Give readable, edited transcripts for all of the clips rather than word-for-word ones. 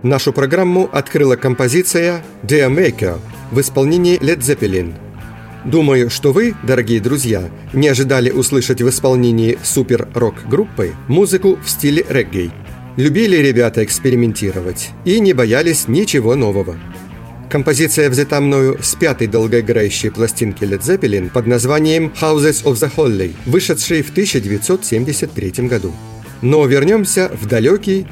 Нашу программу открыла композиция «Dear Maker» в исполнении Led Zeppelin. Думаю, что вы, дорогие друзья, не ожидали услышать в исполнении супер-рок-группы музыку в стиле регги. Любили ребята экспериментировать и не боялись ничего нового. Композиция взята мною с пятой долгоиграющей пластинки Led Zeppelin под названием «Houses of the Holy», вышедшей в 1973 году. Но вернемся в далекий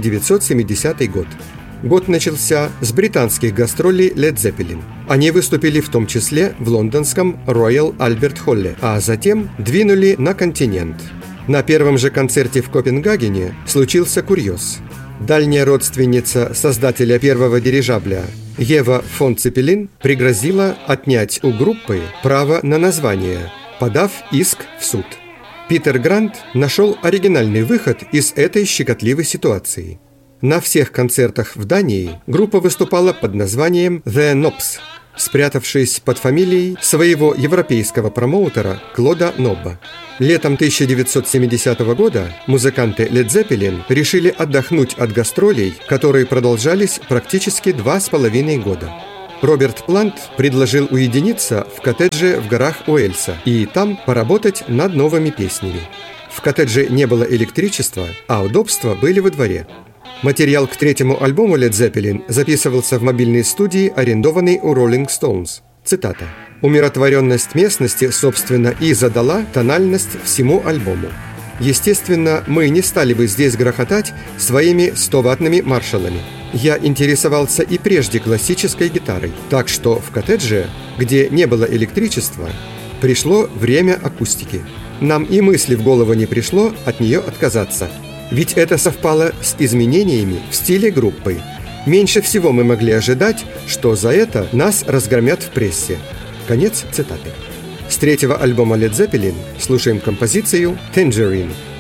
1970 год. Год начался с британских гастролей Led Zeppelin. Они выступили в том числе в лондонском Royal Albert Hall, а затем двинули на континент. На первом же концерте в Копенгагене случился курьез. Дальняя родственница создателя первого дирижабля Ева фон Цеппелин пригрозила отнять у группы право на название, подав иск в суд. Питер Грант нашел оригинальный выход из этой щекотливой ситуации. На всех концертах в Дании группа выступала под названием The Knobs, спрятавшись под фамилией своего европейского промоутера Клода Нобба. Летом 1970 года музыканты Led Zeppelin решили отдохнуть от гастролей, которые продолжались практически 2,5 года. Роберт Плант предложил уединиться в коттедже в горах Уэльса и там поработать над новыми песнями. В коттедже не было электричества, а удобства были во дворе. Материал к третьему альбому Led Zeppelin записывался в мобильной студии, арендованной у Rolling Stones. Цитата. «Умиротворенность местности, собственно, и задала тональность всему альбому. Естественно, мы не стали бы здесь грохотать своими 100-ваттными маршалами. Я интересовался и прежде классической гитарой, так что в коттедже, где не было электричества, пришло время акустики. Нам и мысли в голову не пришло от нее отказаться. Ведь это совпало с изменениями в стиле группы. Меньше всего мы могли ожидать, что за это нас разгромят в прессе». Конец цитаты. С третьего альбома Led Zeppelin слушаем композицию «Tangerine».